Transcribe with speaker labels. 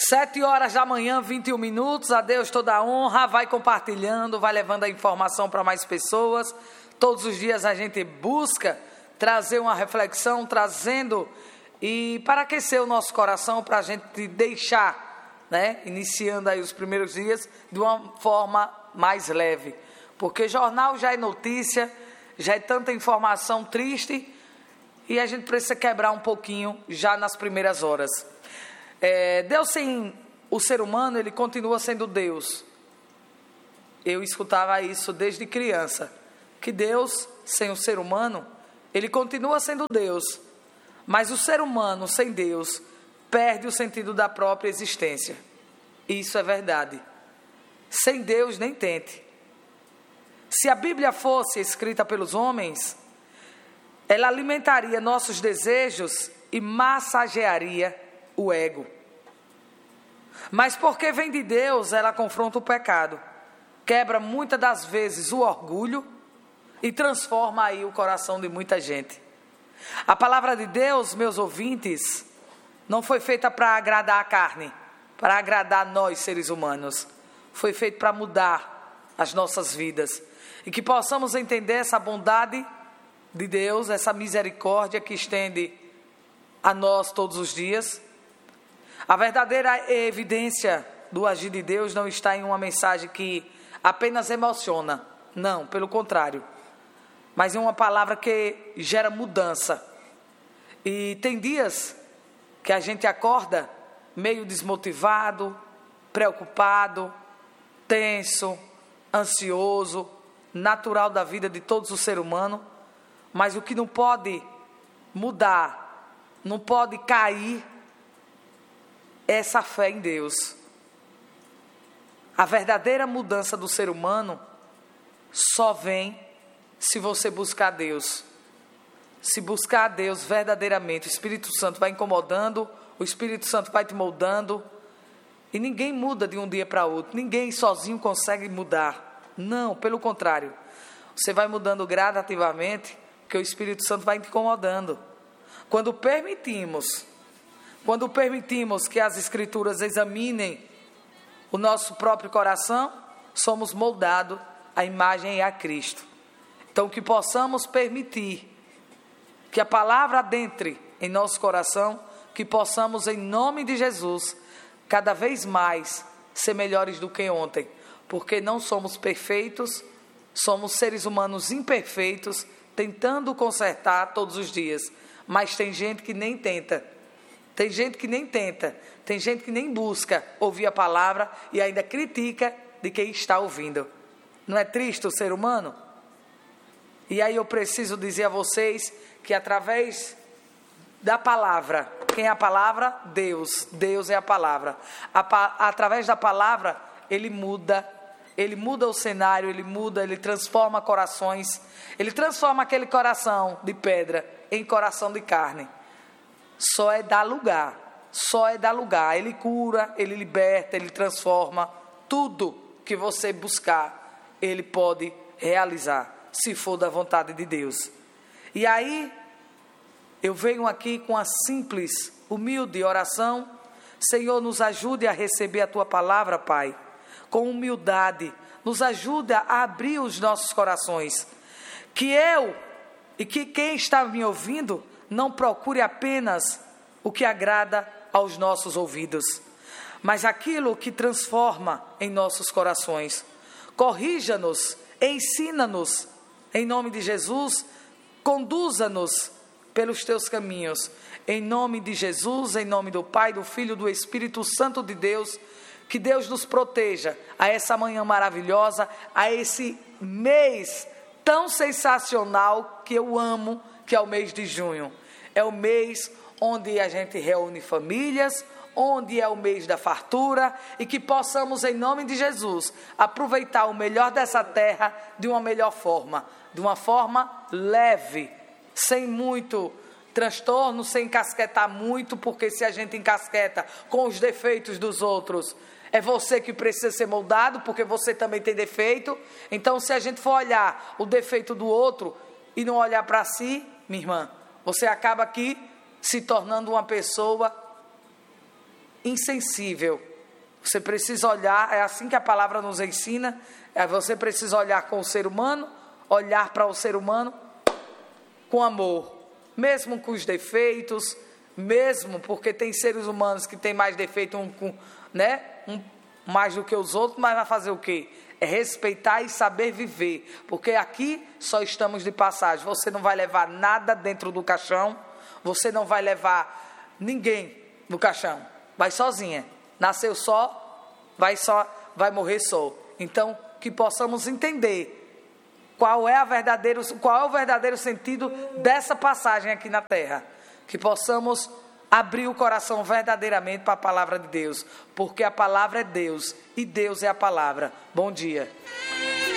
Speaker 1: 7 horas da manhã, 21 minutos, a Deus toda a honra, vai compartilhando, vai levando a informação para mais pessoas. Todos os dias a gente busca trazer uma reflexão, trazendo e para aquecer o nosso coração, para a gente deixar, iniciando aí os primeiros dias, de uma forma mais leve. Porque jornal já é notícia, já é tanta informação triste, e a gente precisa quebrar um pouquinho já nas primeiras horas. Deus sem o ser humano, ele continua sendo Deus. Eu escutava isso desde criança, que Deus sem o ser humano, ele continua sendo Deus, mas o ser humano sem Deus perde o sentido da própria existência. Isso é verdade. Sem Deus nem tente. Se a Bíblia fosse escrita pelos homens, ela alimentaria nossos desejos e massagearia o ego. Mas porque vem de Deus, ela confronta o pecado, quebra muitas das vezes o orgulho e transforma aí o coração de muita gente. A palavra de Deus, meus ouvintes, não foi feita para agradar a carne, para agradar nós seres humanos. Foi feita para mudar as nossas vidas e que possamos entender essa bondade de Deus, essa misericórdia que estende a nós todos os dias. A verdadeira evidência do agir de Deus não está em uma mensagem que apenas emociona, não, pelo contrário, mas em uma palavra que gera mudança. E tem dias que a gente acorda meio desmotivado, preocupado, tenso, ansioso, natural da vida de todos os seres humanos, mas o que não pode mudar, não pode cair, é essa fé em Deus. A verdadeira mudança do ser humano só vem se você buscar Deus. Se buscar a Deus verdadeiramente, o Espírito Santo vai incomodando, o Espírito Santo vai te moldando, e ninguém muda de um dia para outro, ninguém sozinho consegue mudar. Não, pelo contrário, você vai mudando gradativamente, porque o Espírito Santo vai te incomodando. Quando permitimos que as Escrituras examinem o nosso próprio coração, somos moldados à imagem e a Cristo. Então, que possamos permitir que a palavra adentre em nosso coração, que possamos, em nome de Jesus, cada vez mais ser melhores do que ontem, porque não somos perfeitos, somos seres humanos imperfeitos, tentando consertar todos os dias, mas tem gente que nem tenta. Tem gente que nem busca ouvir a palavra e ainda critica de quem está ouvindo. Não é triste o ser humano? E aí eu preciso dizer a vocês que através da palavra, quem é a palavra? Deus. Deus é a palavra. Através da palavra, Ele muda o cenário, Ele transforma corações, Ele transforma aquele coração de pedra em coração de carne. Só é dar lugar. Ele cura, Ele liberta, Ele transforma. Tudo que você buscar, Ele pode realizar, se for da vontade de Deus. E aí, eu venho aqui com a simples, humilde oração. Senhor, nos ajude a receber a Tua palavra, Pai, com humildade. Nos ajude a abrir os nossos corações. Que eu e que quem está me ouvindo não procure apenas o que agrada aos nossos ouvidos, mas aquilo que transforma em nossos corações. Corrija-nos, ensina-nos, em nome de Jesus, conduza-nos pelos teus caminhos, em nome de Jesus, em nome do Pai, do Filho e do Espírito Santo de Deus. Que Deus nos proteja a essa manhã maravilhosa, a esse mês tão sensacional que eu amo, que é o mês de junho. É o mês onde a gente reúne famílias, onde é o mês da fartura, e que possamos, em nome de Jesus, aproveitar o melhor dessa terra de uma melhor forma, de uma forma leve, sem muito transtorno, sem encasquetar muito, porque se a gente encasqueta com os defeitos dos outros, é você que precisa ser moldado, porque você também tem defeito. Então, se a gente for olhar o defeito do outro e não olhar para si, minha irmã, você acaba aqui se tornando uma pessoa insensível. Você precisa olhar, é assim que a palavra nos ensina, você precisa olhar com o ser humano, olhar para o ser humano com amor, mesmo com os defeitos, mesmo porque tem seres humanos que têm mais defeito, mais do que os outros, mas vai fazer o quê? É respeitar e saber viver, porque aqui só estamos de passagem. Você não vai levar nada dentro do caixão, você não vai levar ninguém no caixão, vai sozinha, nasceu só, vai morrer só. Então, que possamos entender qual é o verdadeiro sentido dessa passagem aqui na terra, que possamos abrir o coração verdadeiramente para a palavra de Deus, porque a palavra é Deus e Deus é a palavra. Bom dia.